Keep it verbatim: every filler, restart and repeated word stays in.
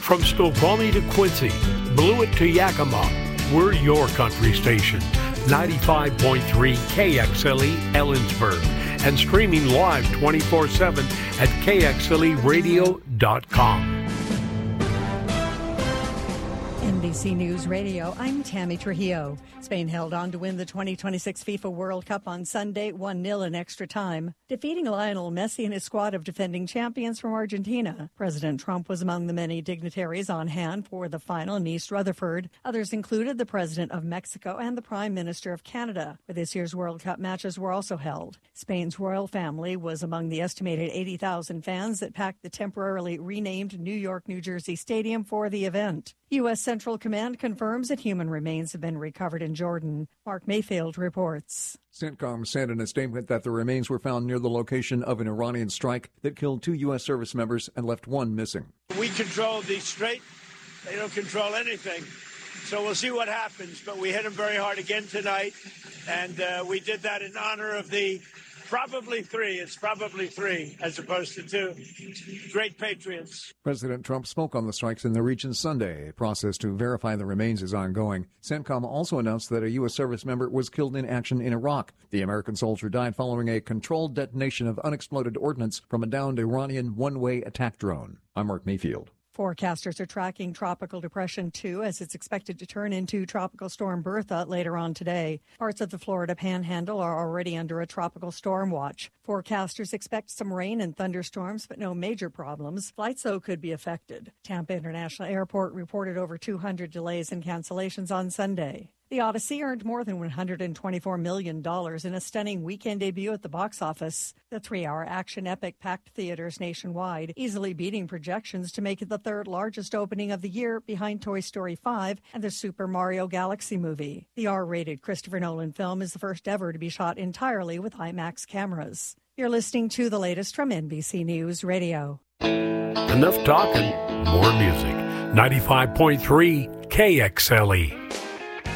From Snoqualmie to Quincy, Blewett to Yakima, we're your country station. ninety-five point three K X L E Ellensburg and streaming live twenty-four seven at K X L E radio dot com. N B C News Radio, I'm Tammy Trujillo. Spain held on to win the twenty twenty-six FIFA World Cup on Sunday, one nil in extra time, defeating Lionel Messi and his squad of defending champions from Argentina. President Trump was among the many dignitaries on hand for the final in East Rutherford. Others included the President of Mexico and the Prime Minister of Canada, where this year's World Cup matches were also held. Spain's royal family was among the estimated eighty thousand fans that packed the temporarily renamed New York, New Jersey Stadium for the event. U S. Central Command confirms that human remains have been recovered in Jordan. Mark Mayfield reports. CENTCOM said in a statement that the remains were found near the location of an Iranian strike that killed two U S service members and left one missing. We control the strait. They don't control anything. So we'll see what happens. But we hit them very hard again tonight. And uh, we did that in honor of the probably three. It's probably three as opposed to two. Great patriots. President Trump spoke on the strikes in the region Sunday. A process to verify the remains is ongoing. CENTCOM also announced that a U S service member was killed in action in Iraq. The American soldier died following a controlled detonation of unexploded ordnance from a downed Iranian one-way attack drone. I'm Mark Mayfield. Forecasters are tracking Tropical Depression two as it's expected to turn into Tropical Storm Bertha later on today. Parts of the Florida Panhandle are already under a tropical storm watch. Forecasters expect some rain and thunderstorms, but no major problems. Flights, though, could be affected. Tampa International Airport reported over two hundred delays and cancellations on Sunday. The Odyssey earned more than one hundred twenty-four million dollars in a stunning weekend debut at the box office. The three-hour action epic packed theaters nationwide, easily beating projections to make it the third largest opening of the year behind Toy Story five and the Super Mario Galaxy movie. The R-rated Christopher Nolan film is the first ever to be shot entirely with IMAX cameras. You're listening to the latest from N B C News Radio. Enough talking, more music. ninety-five point three K X L E.